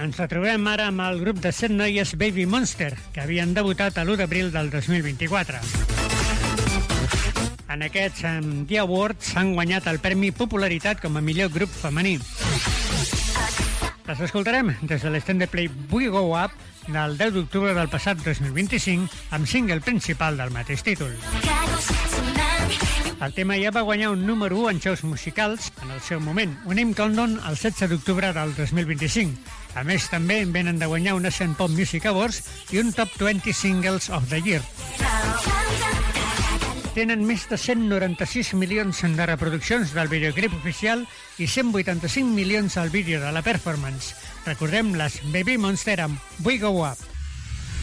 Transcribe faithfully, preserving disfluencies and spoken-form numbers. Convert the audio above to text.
Ens retrobem ara amb el grup de set noies Baby Monster, que havien debutat l'u d'abril del dos mil vint-i-quatre. En aquests The Awards han guanyat el Premi Popularitat com a millor grup femení. Les escoltarem des de l'Stand Play We Go Up del deu d'octubre del passat dos mil vint-i-cinc amb single principal del mateix títol. El tema ja va guanyar un número u en shows musicals en el seu moment, un Uname Countdown el setze d'octubre del dos mil vint-i-cinc. A més, també venen de guanyar un Asian Pop Music Awards i un Top vint Singles of the Year. Tenen més de cent noranta-sis milions de reproduccions del videoclip oficial i cent vuitanta-cinc milions al vídeo de la performance. Recordem les Baby Monster amb We Go Up.